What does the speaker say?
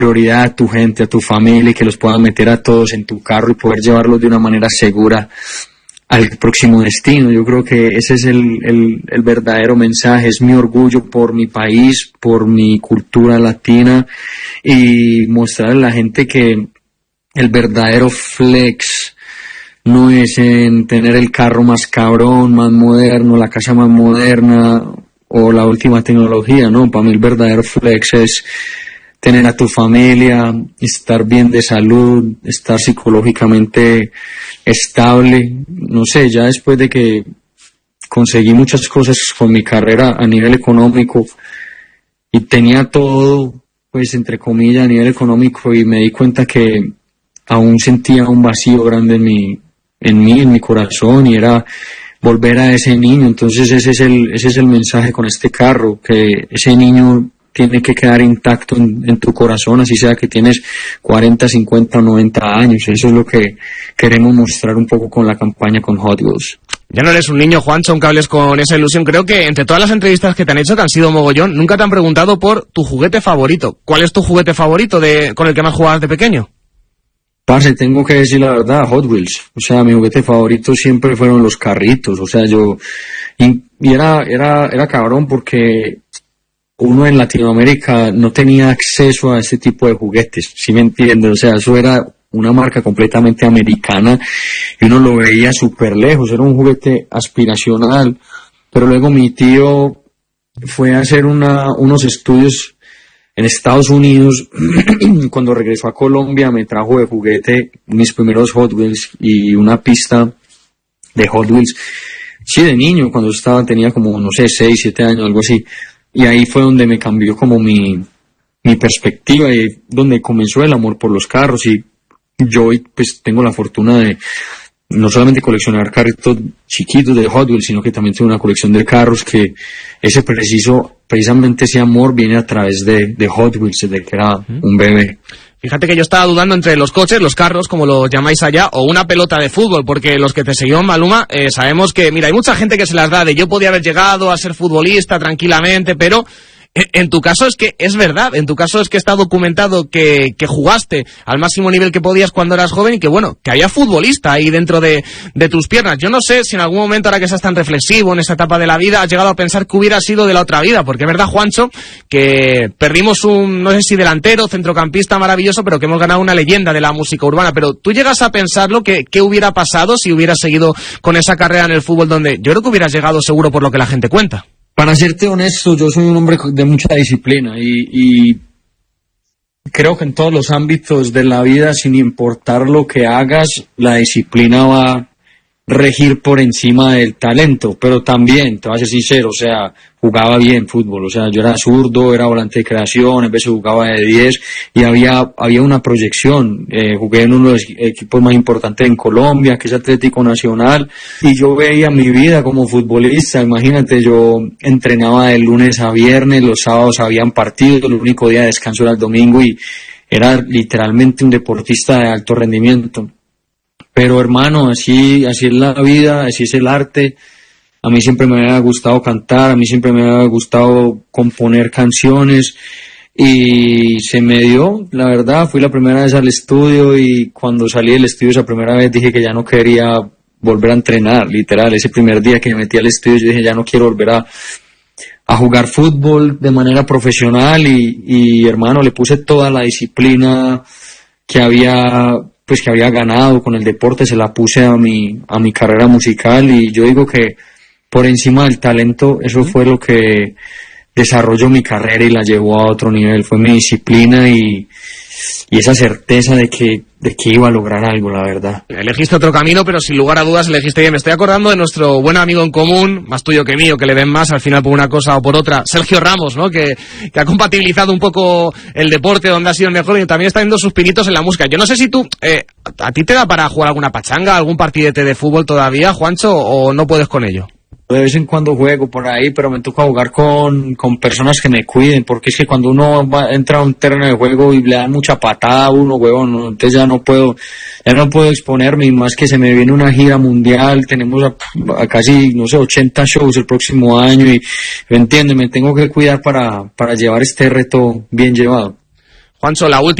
prioridad a tu gente, a tu familia, y que los puedas meter a todos en tu carro y poder llevarlos de una manera segura al próximo destino. Yo creo que ese es el verdadero mensaje, es mi orgullo por mi país, por mi cultura latina, y mostrarle a la gente que el verdadero flex no es en tener el carro más cabrón, más moderno, la casa más moderna o la última tecnología, no. Para mí el verdadero flex es tener a tu familia, estar bien de salud, estar psicológicamente estable. No sé, ya después de que conseguí muchas cosas con mi carrera a nivel económico y tenía todo, pues entre comillas, a nivel económico, y me di cuenta que aún sentía un vacío grande en mi corazón, y era volver a ese niño. Entonces ese es el mensaje con este carro, que ese niño tiene que quedar intacto en tu corazón, así sea que tienes 40, 50 o 90 años. Eso es lo que queremos mostrar un poco con la campaña con Hot Wheels. Ya no eres un niño, Juancho, aunque hables con esa ilusión. Creo que entre todas las entrevistas que te han hecho, que han sido mogollón, nunca te han preguntado por tu juguete favorito. ¿Cuál es tu juguete favorito con el que más jugabas de pequeño? Parce, tengo que decir la verdad, Hot Wheels. O sea, mi juguete favorito siempre fueron los carritos. O sea, y era cabrón porque uno en Latinoamérica no tenía acceso a ese tipo de juguetes, ¿sí me entiendes? O sea, eso era una marca completamente americana y uno lo veía súper lejos, era un juguete aspiracional. Pero luego mi tío fue a hacer unos estudios en Estados Unidos. Cuando regresó a Colombia me trajo de juguete mis primeros Hot Wheels y una pista de Hot Wheels, sí, de niño, cuando tenía como, no sé, 6, 7 años, algo así. Y ahí fue donde me cambió como mi perspectiva, y donde comenzó el amor por los carros. Y yo hoy pues tengo la fortuna de no solamente coleccionar carritos chiquitos de Hot Wheels, sino que también tengo una colección de carros, que precisamente ese amor viene a través de Hot Wheels desde que era un bebé. Fíjate que yo estaba dudando entre los coches, los carros, como los llamáis allá, o una pelota de fútbol, porque los que te seguimos, Maluma, sabemos que, mira, hay mucha gente que se las da de yo podía haber llegado a ser futbolista tranquilamente, pero en tu caso es que es verdad, en tu caso es que está documentado que jugaste al máximo nivel que podías cuando eras joven, y que bueno, que había futbolista ahí dentro de tus piernas. Yo no sé si en algún momento, ahora que estás tan reflexivo en esa etapa de la vida, has llegado a pensar que hubiera sido de la otra vida, porque es verdad, Juancho, que perdimos un, no sé si delantero, centrocampista maravilloso, pero que hemos ganado una leyenda de la música urbana. Pero tú llegas a pensarlo, qué hubiera pasado si hubieras seguido con esa carrera en el fútbol, donde yo creo que hubieras llegado seguro por lo que la gente cuenta. Para serte honesto, yo soy un hombre de mucha disciplina y creo que en todos los ámbitos de la vida, sin importar lo que hagas, la disciplina va a regir por encima del talento. Pero también, te voy a ser sincero, o sea, jugaba bien fútbol, o sea, yo era zurdo, era volante de creación, a veces jugaba de 10 y había una proyección. Jugué en uno de los equipos más importantes en Colombia, que es Atlético Nacional, y yo veía mi vida como futbolista. Imagínate, yo entrenaba de lunes a viernes, los sábados habían partidos, el único día de descanso era el domingo, y era literalmente un deportista de alto rendimiento. Pero hermano, así es la vida, así es el arte. A mí siempre me había gustado cantar, a mí siempre me había gustado componer canciones, y se me dio, la verdad. Fui la primera vez al estudio, y cuando salí del estudio esa primera vez dije que ya no quería volver a entrenar, literal. Ese primer día que me metí al estudio yo dije, ya no quiero volver a jugar fútbol de manera profesional, y hermano, le puse toda la disciplina que había ganado con el deporte, se la puse a mi carrera musical. Y yo digo que por encima del talento, eso fue lo que desarrolló mi carrera y la llevó a otro nivel. Fue mi disciplina y esa certeza de que iba a lograr algo, la verdad. Elegiste otro camino, pero sin lugar a dudas elegiste bien. Me estoy acordando de nuestro buen amigo en común, más tuyo que mío, que le ven más al final por una cosa o por otra, Sergio Ramos, ¿no? Que ha compatibilizado un poco el deporte, donde ha sido el mejor, y también está viendo sus pinitos en la música. Yo no sé si tú, ¿a ti te da para jugar alguna pachanga, algún partidete de fútbol todavía, Juancho, o no puedes con ello? De vez en cuando juego por ahí, pero me toca jugar con personas que me cuiden, porque es que cuando uno entra a un terreno de juego y le dan mucha patada a uno, huevón, entonces ya no puedo exponerme, y más que se me viene una gira mundial. Tenemos a casi, no sé, 80 shows el próximo año, y entiende, me tengo que cuidar para llevar este reto bien llevado. Juancho, la última.